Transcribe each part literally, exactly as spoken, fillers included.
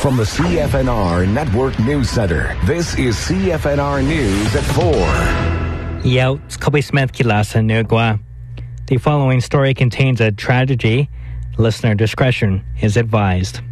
From the C F N R Network News Center, this is C F N R News at four. Yo, it's Kobe Smith Kilasa Nugwa. The following story contains a tragedy. Listener discretion is advised.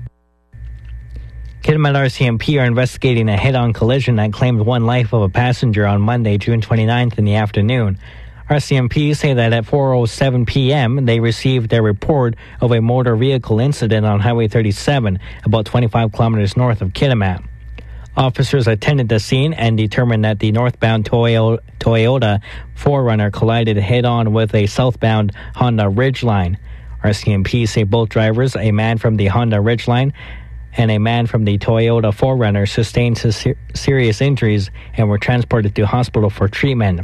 Kitimat R C M P are investigating a head-on collision that claimed one life of a passenger on Monday, June twenty-ninth in the afternoon. R C M P say that at four oh seven p.m. they received a report of a motor vehicle incident on Highway thirty-seven, about twenty-five kilometers north of Kitimat. Officers attended the scene and determined that the northbound Toyota, Toyota four runner collided head-on with a southbound Honda Ridgeline. R C M P say both drivers, a man from the Honda Ridgeline and a man from the Toyota four runner, sustained ser- serious injuries and were transported to hospital for treatment.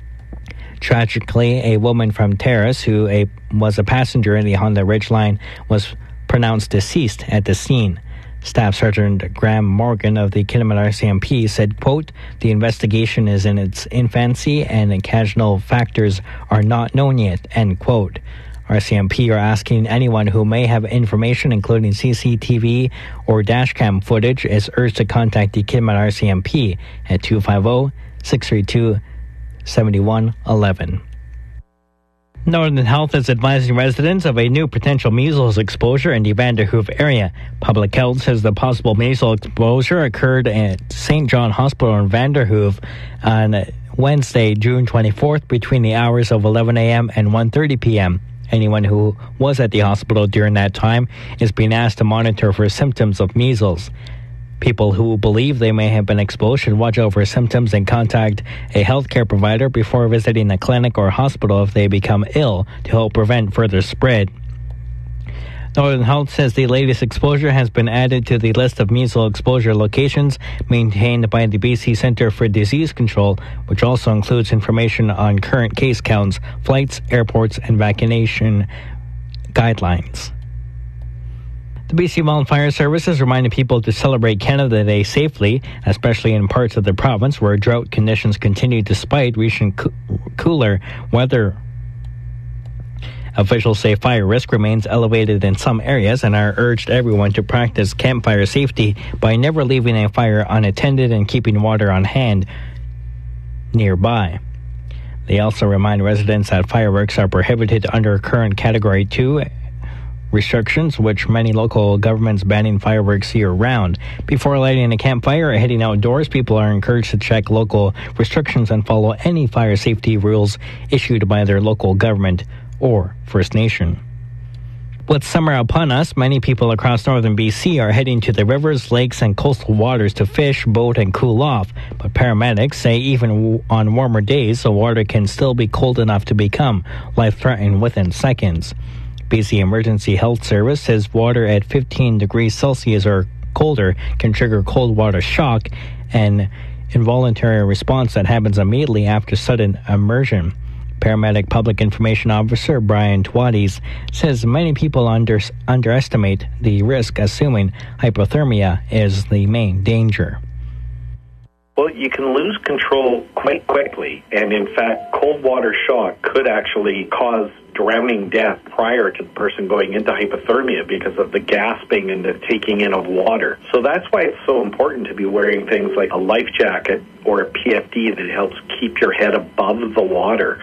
Tragically, a woman from Terrace, who a, was a passenger in the Honda Ridgeline, was pronounced deceased at the scene. Staff Sergeant Graham Morgan of the Kitimat R C M P said, quote, "The investigation is in its infancy and occasional factors are not known yet," end quote. R C M P are asking anyone who may have information, including C C T V or dashcam footage, is urged to contact the Kitimat R C M P at two five zero, six three two, seven one one one. Northern Health is advising residents of a new potential measles exposure in the Vanderhoof area. Public Health says the possible measles exposure occurred at Saint John Hospital in Vanderhoof on Wednesday, June twenty-fourth, between the hours of eleven a.m. and one thirty p.m. Anyone who was at the hospital during that time is being asked to monitor for symptoms of measles. People who believe they may have been exposed should watch out for symptoms and contact a healthcare provider before visiting a clinic or hospital if they become ill to help prevent further spread. Northern Health says the latest exposure has been added to the list of measles exposure locations maintained by the B C Centre for Disease Control, which also includes information on current case counts, flights, airports, and vaccination guidelines. The B C Wildfire Service is reminding people to celebrate Canada Day safely, especially in parts of the province where drought conditions continue despite recent co- cooler weather. Officials say fire risk remains elevated in some areas and are urged everyone to practice campfire safety by never leaving a fire unattended and keeping water on hand nearby. They also remind residents that fireworks are prohibited under current Category two restrictions, which many local governments banning fireworks year-round. Before lighting a campfire or heading outdoors, people are encouraged to check local restrictions and follow any fire safety rules issued by their local government or First Nation. With summer upon us, many people across northern B C are heading to the rivers, lakes, and coastal waters to fish, boat, and cool off. But paramedics say even w- on warmer days, the water can still be cold enough to become life-threatening within seconds. B C Emergency Health Service says water at fifteen degrees Celsius or colder can trigger cold water shock, an involuntary response that happens immediately after sudden immersion. Paramedic Public Information Officer Brian Twaddies says many people under, underestimate the risk, assuming hypothermia is the main danger. Well, you can lose control quite quickly, and in fact, cold water shock could actually cause drowning death prior to the person going into hypothermia because of the gasping and the taking in of water. So that's why it's so important to be wearing things like a life jacket or a P F D that helps keep your head above the water.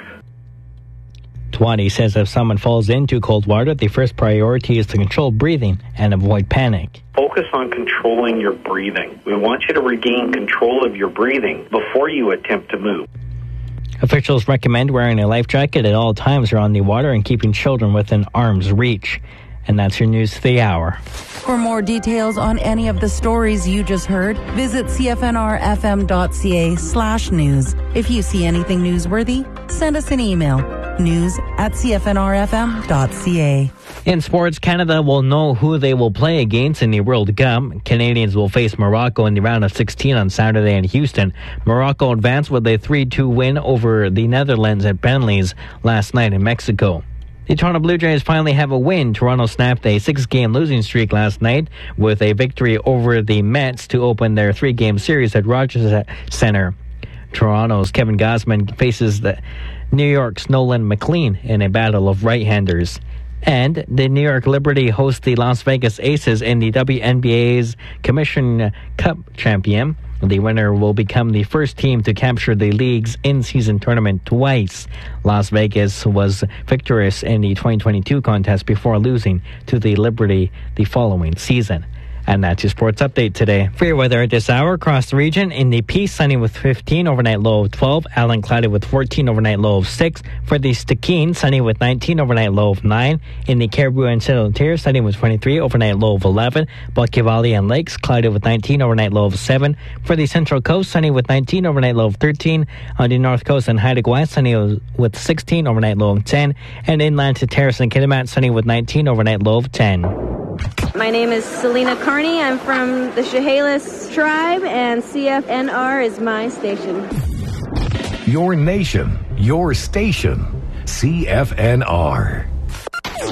Twani says if someone falls into cold water, the first priority is to control breathing and avoid panic. Focus on controlling your breathing. We want you to regain control of your breathing before you attempt to move. Officials recommend wearing a life jacket at all times around the water and keeping children within arm's reach. And that's your news for the hour. For more details on any of the stories you just heard, visit cfnrfm.ca slash news. If you see anything newsworthy, send us an email. News at cfnrfm.ca. In sports, Canada will know who they will play against in the World Cup. Canadians will face Morocco in the round of sixteen on Saturday in Houston. Morocco advanced with a three two win over the Netherlands at Bentley's last night in Mexico. The Toronto Blue Jays finally have a win. Toronto snapped a six-game losing streak last night with a victory over the Mets to open their three-game series at Rogers Centre. Toronto's Kevin Gausman faces the New York's Nolan McLean in a battle of right-handers. And the New York Liberty host the Las Vegas Aces in the W N B A's Commission Cup champion. The winner will become the first team to capture the league's in-season tournament twice. Las Vegas was victorious in the twenty twenty-two contest before losing to the Liberty the following season. And that's your sports update today. For your weather at this hour across the region, in the Peace, sunny with fifteen, overnight low of twelve. Allen, cloudy with fourteen, overnight low of six. For the Stikine, sunny with nineteen, overnight low of nine. In the Caribou and Central Interior, sunny with twenty-three, overnight low of eleven. Bucky Valley and Lakes, cloudy with nineteen, overnight low of seven. For the Central Coast, sunny with nineteen, overnight low of thirteen. On the North Coast and Haida Gwaii, sunny with sixteen, overnight low of ten. And inland to Terrace and Kitimat, sunny with nineteen, overnight low of ten. My name is Selena Carney. I'm from the Chehalis tribe, and C F N R is my station. Your nation, your station, C F N R.